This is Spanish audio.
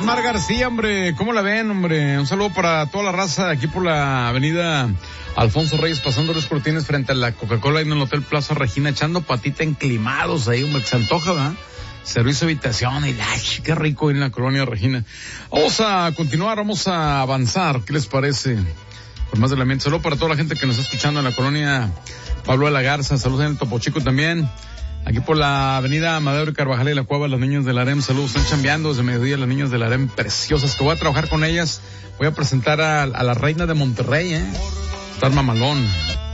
Mar García, hombre, ¿cómo la ven, hombre? Un saludo para toda la raza aquí por la avenida Alfonso Reyes, pasando los cortines frente a la Coca-Cola en el Hotel Plaza Regina, echando patita enclimados ahí, hombre, que se antoja, ¿verdad? Servicio de habitación, y ay, qué rico en la colonia Regina. Vamos a continuar, vamos a avanzar, ¿qué les parece? Con más de la mente. Saludo para toda la gente que nos está escuchando en la colonia Pablo de la Garza, saludos en el Topo Chico también. Aquí por la avenida Madero y Carvajal y la Cueva, las niñas del Harem, saludos, están chambeando desde mediodía las niñas del Harem, preciosas, que voy a trabajar con ellas. Voy a presentar a la reina de Monterrey, estar mamalón.